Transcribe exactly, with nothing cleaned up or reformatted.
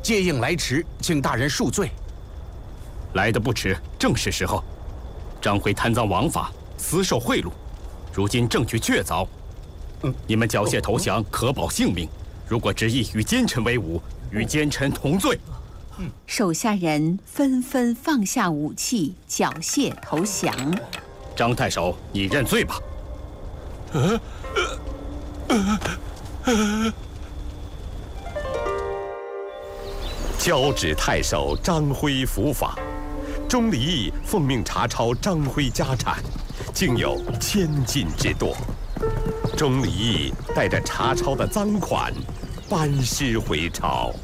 接应来迟，请大人恕罪。 来的不迟，正是时候。张辉贪赃枉法，私受贿赂，如今证据确凿，嗯，你们缴械投降，可保性命。如果执意与奸臣为伍，与奸臣同罪。 手下人纷纷放下武器，缴械投降。 张太守，你认罪吧。 呃呃呃交趾太守张辉伏法，钟离义奉命查抄张辉家产，竟有千金之多。钟离义带着查抄的赃款，班师回朝。